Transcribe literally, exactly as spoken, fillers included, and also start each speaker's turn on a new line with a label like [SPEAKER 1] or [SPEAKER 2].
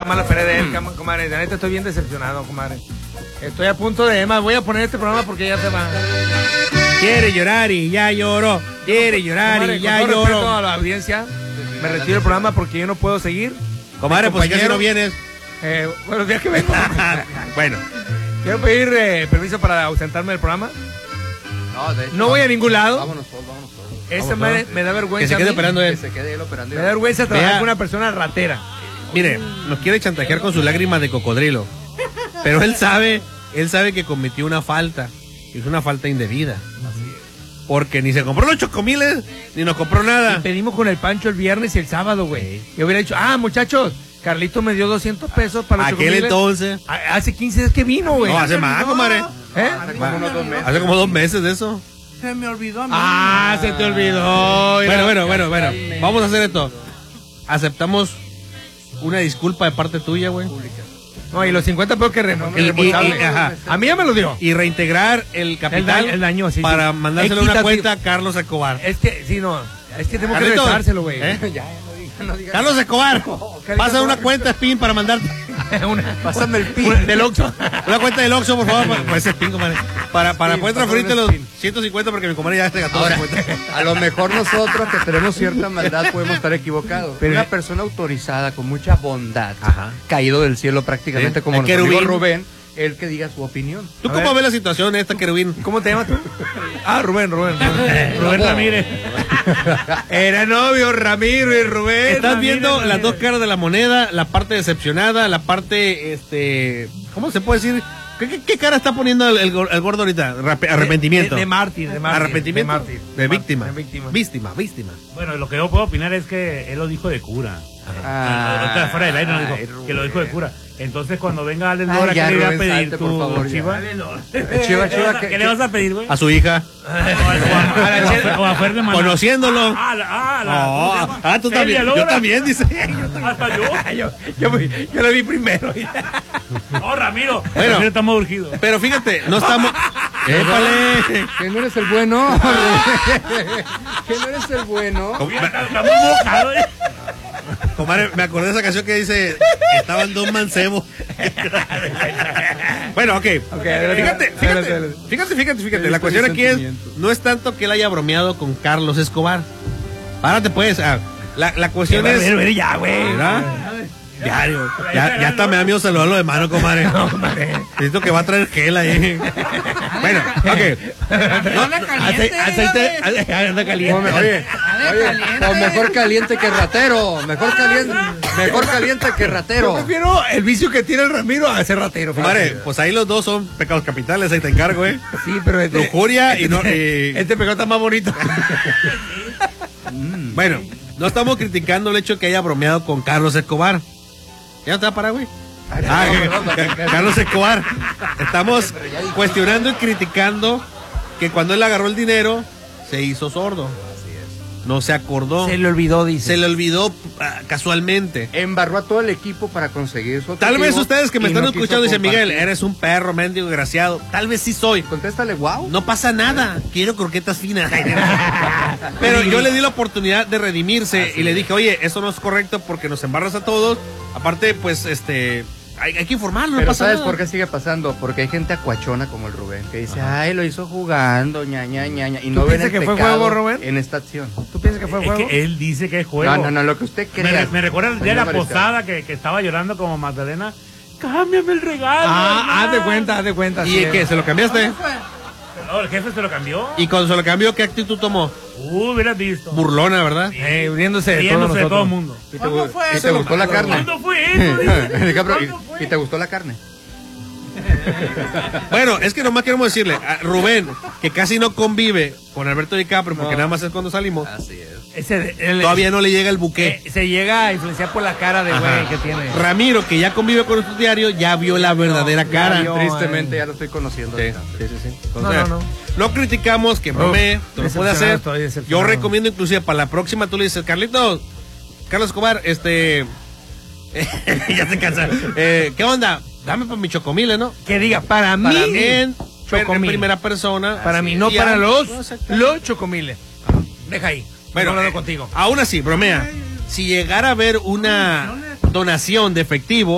[SPEAKER 1] más lo esperé de él, comadre. La neta estoy bien decepcionado, comadre. Estoy a punto de, Emma, voy a poner este programa porque ya se va.
[SPEAKER 2] Quiere llorar y ya lloró. Quiere llorar
[SPEAKER 1] Comadre,
[SPEAKER 2] y ya
[SPEAKER 1] con todo
[SPEAKER 2] lloró.
[SPEAKER 1] respeto a la audiencia, me retiro del programa porque yo no puedo seguir.
[SPEAKER 2] Comadre, pues casi no vienes.
[SPEAKER 1] Eh, buenos días que vengo.
[SPEAKER 2] Bueno.
[SPEAKER 1] Quiero pedir eh, permiso para ausentarme del programa.
[SPEAKER 3] No, de hecho,
[SPEAKER 1] no voy a ningún lado.
[SPEAKER 3] Vámonos todos, vámonos todos.
[SPEAKER 1] Esa me, me da vergüenza.
[SPEAKER 2] Que se quede operando él.
[SPEAKER 3] Que se quede él operando.
[SPEAKER 1] Me da vergüenza trabajar
[SPEAKER 2] Vea.
[SPEAKER 1] con una persona ratera.
[SPEAKER 2] Mire, nos quiere chantajear con sus lágrimas de cocodrilo. Pero él sabe, él sabe que cometió una falta. Es una falta indebida. Porque ni se compró los chocomiles, ni nos compró nada.
[SPEAKER 1] Y pedimos con el Pancho el viernes y el sábado, güey. Yo hubiera dicho, ah, muchachos, Carlito me dio doscientos pesos para los
[SPEAKER 2] Aquel
[SPEAKER 1] chocomiles.
[SPEAKER 2] entonces.
[SPEAKER 1] A- Hace quince días que vino, güey.
[SPEAKER 2] No, hace más, comadre.
[SPEAKER 1] ¿Eh?
[SPEAKER 3] Hace como unos dos meses.
[SPEAKER 2] Hace como dos meses de eso.
[SPEAKER 4] Se me olvidó a mí.
[SPEAKER 1] Ah, se te olvidó.
[SPEAKER 2] Bueno, bueno, bueno, bueno. Vamos a hacer esto. Aceptamos una disculpa de parte tuya, güey.
[SPEAKER 1] No, y los cincuenta pesos que re- que
[SPEAKER 2] Y- y-
[SPEAKER 1] reembolsable.
[SPEAKER 2] y- ajá.
[SPEAKER 1] A mí ya me lo dio.
[SPEAKER 2] Y reintegrar el capital
[SPEAKER 1] El daño- el daño, sí,
[SPEAKER 2] para
[SPEAKER 1] sí.
[SPEAKER 2] mandárselo a una
[SPEAKER 1] Equitativo.
[SPEAKER 2] cuenta a Carlos Escobar.
[SPEAKER 1] Es que, sí, no. Es que tengo que
[SPEAKER 2] Carlito,
[SPEAKER 1] regresárselo, güey.
[SPEAKER 2] ¿eh?
[SPEAKER 3] Ya, ya, no digas, no digas.
[SPEAKER 2] Carlos Escobar, pasa una cuenta spin para mandarte.
[SPEAKER 1] Una-
[SPEAKER 3] Pásame el pin.
[SPEAKER 1] una- del Oxxo.
[SPEAKER 2] Una cuenta del Oxxo, por favor, para, para ese spin, comadre. Para, para
[SPEAKER 3] Spin,
[SPEAKER 2] poder
[SPEAKER 3] para
[SPEAKER 2] transferirte
[SPEAKER 3] un
[SPEAKER 2] los
[SPEAKER 3] spin.
[SPEAKER 2] ciento cincuenta porque mi comadre ya se gastó
[SPEAKER 3] Ahora,
[SPEAKER 2] la cuenta.
[SPEAKER 3] a lo mejor nosotros que tenemos cierta maldad podemos estar equivocados.
[SPEAKER 1] Pero-
[SPEAKER 3] Una persona autorizada con mucha bondad,
[SPEAKER 2] Ajá.
[SPEAKER 3] caído del cielo prácticamente
[SPEAKER 2] Sí,
[SPEAKER 3] como
[SPEAKER 2] el
[SPEAKER 3] nuestro amigo
[SPEAKER 2] querubín.
[SPEAKER 3] Rubén, el que diga su opinión.
[SPEAKER 2] ¿Tú
[SPEAKER 1] A
[SPEAKER 2] cómo
[SPEAKER 1] ver.
[SPEAKER 2] ves la situación esta, querubín?
[SPEAKER 1] ¿Cómo te llamas tú? Ah, Rubén, Rubén. Rubén, Rubén
[SPEAKER 3] No.
[SPEAKER 1] Ramírez. Era novio Ramiro y Rubén.
[SPEAKER 2] Estás
[SPEAKER 1] Ramírez,
[SPEAKER 2] viendo
[SPEAKER 1] Ramírez.
[SPEAKER 2] las dos caras de la moneda, la parte decepcionada, la parte, este, ¿cómo se puede decir? ¿Qué, qué- qué cara está poniendo el, el gor- el gordo ahorita? Rape-
[SPEAKER 1] De-
[SPEAKER 2] arrepentimiento.
[SPEAKER 1] De, de mártir, de mártir.
[SPEAKER 2] Arrepentimiento.
[SPEAKER 1] De mártir.
[SPEAKER 2] De víctima.
[SPEAKER 1] De víctima.
[SPEAKER 2] Víctima, víctima.
[SPEAKER 4] Bueno, lo que yo puedo opinar es que él lo dijo de cura.
[SPEAKER 3] Ah,
[SPEAKER 4] Ahorita fuera del aire no dijo
[SPEAKER 3] ay,
[SPEAKER 4] que lo dijo de cura. Entonces cuando venga Alex
[SPEAKER 3] Ay,
[SPEAKER 4] Lora,
[SPEAKER 3] ya,
[SPEAKER 4] ¿qué le voy a
[SPEAKER 3] Rubén,
[SPEAKER 4] pedir
[SPEAKER 3] salte, por
[SPEAKER 4] tú,
[SPEAKER 3] favor, ya.
[SPEAKER 4] Chiva?
[SPEAKER 3] Chiva,
[SPEAKER 4] ¿Qué,
[SPEAKER 3] Chiva,
[SPEAKER 4] vas a-
[SPEAKER 3] ¿qué-
[SPEAKER 4] qué le vas a pedir, güey?
[SPEAKER 2] A su hija.
[SPEAKER 4] O a-
[SPEAKER 1] A la
[SPEAKER 4] o a-
[SPEAKER 1] Chela.
[SPEAKER 4] o a Fer de Maná.
[SPEAKER 2] Conociéndolo.
[SPEAKER 4] Ah, la- ah, la-
[SPEAKER 2] No,
[SPEAKER 4] ¿cómo se llama?
[SPEAKER 2] ah, tú
[SPEAKER 4] Celia
[SPEAKER 2] también. Yo
[SPEAKER 4] Lora.
[SPEAKER 2] también, dice.
[SPEAKER 4] Hasta yo.
[SPEAKER 1] yo, yo, me- yo lo vi primero.
[SPEAKER 4] No, Ramiro.
[SPEAKER 2] Bueno.
[SPEAKER 4] Ramiro estamos urgidos.
[SPEAKER 2] Pero fíjate, no estamos. ¡Épale!
[SPEAKER 3] que no eres el bueno. que no eres el bueno.
[SPEAKER 4] Estamos mojados. ¿eh?
[SPEAKER 2] Comadre, me acordé de esa canción que dice: estaban dos mancebos. Bueno, ok.
[SPEAKER 1] Ok, adelante,
[SPEAKER 2] Fíjate,
[SPEAKER 1] adelante,
[SPEAKER 2] fíjate,
[SPEAKER 1] adelante.
[SPEAKER 2] fíjate, fíjate, fíjate.
[SPEAKER 3] Qué
[SPEAKER 2] La cuestión aquí es:
[SPEAKER 3] sentimiento.
[SPEAKER 2] no es tanto que él haya bromeado con Carlos Escobar. Párate, pues. ah, la, la cuestión es.
[SPEAKER 1] ya, güey.
[SPEAKER 2] ¿Verdad? Diario. Ya, ya hasta me da miedo saludarlo de mano, comadre. Necesito que va a traer gel ahí. Bueno, ok.
[SPEAKER 4] Anda caliente,
[SPEAKER 1] Aceite, aceite, anda
[SPEAKER 3] Come-
[SPEAKER 1] caliente.
[SPEAKER 3] Oye, oye, o mejor caliente que ratero. Mejor caliente, mejor caliente que
[SPEAKER 1] Yo
[SPEAKER 3] ratero.
[SPEAKER 1] prefiero el vicio que tiene el Ramiro a ser ratero. fíjate.
[SPEAKER 2] Comadre, pues ahí los dos son pecados capitales, ahí te encargo, ¿eh?
[SPEAKER 1] Sí, pero este,
[SPEAKER 2] Lujuria y no. y-
[SPEAKER 1] este pecado está más bonito.
[SPEAKER 2] Bueno, no estamos criticando el hecho de que haya bromeado con Carlos Escobar. ¿Ya no te va a parar, güey? Ah, que- que- Carlos Escobar. Estamos cuestionando y criticando que cuando él agarró el dinero, se hizo sordo. No se acordó.
[SPEAKER 1] Se le olvidó, dice.
[SPEAKER 2] Se le olvidó ah, casualmente.
[SPEAKER 3] Embarró a todo el equipo para conseguir su
[SPEAKER 2] Tal vez
[SPEAKER 3] objetivo
[SPEAKER 2] ustedes que me
[SPEAKER 3] y
[SPEAKER 2] están
[SPEAKER 3] no quiso
[SPEAKER 2] escuchando dicen: Miguel,
[SPEAKER 3] compartir.
[SPEAKER 2] eres un perro, mendigo, desgraciado. Tal vez sí soy.
[SPEAKER 3] Contéstale, wow.
[SPEAKER 2] No pasa nada, quiero croquetas finas. Pero yo le di la oportunidad de redimirse y le dije: oye, eso no es correcto porque nos embarras a todos. Aparte, pues, este, hay, hay que informarlo, no
[SPEAKER 3] Pero
[SPEAKER 2] pasa
[SPEAKER 3] ¿sabes
[SPEAKER 2] nada.
[SPEAKER 3] por qué sigue pasando? Porque hay gente acuachona como el Rubén que dice, ay, lo hizo jugando, ña, ña, ña, ña", y no ven
[SPEAKER 1] piensas
[SPEAKER 3] el
[SPEAKER 1] que fue
[SPEAKER 3] pecado
[SPEAKER 1] juego, Rubén?
[SPEAKER 3] en esta acción.
[SPEAKER 1] ¿Tú piensas que fue
[SPEAKER 4] Es
[SPEAKER 1] juego?
[SPEAKER 4] que él dice que es juego.
[SPEAKER 3] No, no, no, lo que usted
[SPEAKER 4] Me,
[SPEAKER 3] crea.
[SPEAKER 4] me recuerda el día de la posada que, que estaba llorando como Magdalena. Cámbiame el regalo.
[SPEAKER 1] Ah, haz de
[SPEAKER 4] hermano".
[SPEAKER 1] cuenta, haz de cuenta.
[SPEAKER 2] ¿Y
[SPEAKER 1] sí.
[SPEAKER 2] qué? ¿Se lo cambiaste?
[SPEAKER 4] No, el jefe se lo cambió.
[SPEAKER 2] Y cuando se lo cambió, ¿qué actitud tomó?
[SPEAKER 4] Uh, hubieras visto.
[SPEAKER 2] Burlona, ¿verdad?
[SPEAKER 1] Eh, riéndose de todos
[SPEAKER 4] Riéndose de
[SPEAKER 1] nosotros.
[SPEAKER 4] todo el mundo.
[SPEAKER 3] ¿Y te, gu- y te gustó la carne?
[SPEAKER 4] ¿Cuándo fue eso? Dice?
[SPEAKER 3] Dije, pero,
[SPEAKER 4] ¿Cuándo
[SPEAKER 3] ¿y,
[SPEAKER 4] fue?
[SPEAKER 3] y te gustó la carne?
[SPEAKER 2] Bueno, es que nomás queremos decirle a Rubén, que casi no convive con Alberto DiCaprio, porque
[SPEAKER 3] No.
[SPEAKER 2] nada más es cuando salimos.
[SPEAKER 3] Así es.
[SPEAKER 1] Ese, el-
[SPEAKER 2] Todavía no le llega el buque.
[SPEAKER 1] eh, se llega a influenciar por la cara de
[SPEAKER 2] Ajá.
[SPEAKER 1] güey que tiene.
[SPEAKER 2] Ramiro, que ya convive con nosotros diario, ya vio la verdadera
[SPEAKER 1] ya
[SPEAKER 2] cara.
[SPEAKER 1] vio.
[SPEAKER 3] Tristemente ya lo estoy conociendo.
[SPEAKER 2] Sí,
[SPEAKER 3] ahorita.
[SPEAKER 2] sí, sí, sí.
[SPEAKER 1] No,
[SPEAKER 2] Entonces,
[SPEAKER 1] no, no.
[SPEAKER 2] no criticamos que bromee,
[SPEAKER 1] Uf,
[SPEAKER 2] tú lo puedes
[SPEAKER 1] decepcionado
[SPEAKER 2] hacer.
[SPEAKER 1] estoy, decepcionado.
[SPEAKER 2] Yo recomiendo inclusive para la próxima tú le dices: Carlitos, Carlos Escobar, este... ya se cansa. Eh, ¿Qué onda? Dame para mi chocomile, ¿no?
[SPEAKER 1] Que diga, para mí,
[SPEAKER 2] Para mí, en, per- en
[SPEAKER 1] chocomil.
[SPEAKER 2] primera persona.
[SPEAKER 1] Para mí, no
[SPEAKER 2] Y ya.
[SPEAKER 1] para los,
[SPEAKER 2] No, exactamente.
[SPEAKER 1] los chocomiles. Deja ahí.
[SPEAKER 2] Bueno,
[SPEAKER 1] no hablo
[SPEAKER 2] eh,
[SPEAKER 1] contigo.
[SPEAKER 2] aún así, bromea. Si llegara a haber una donación de efectivo,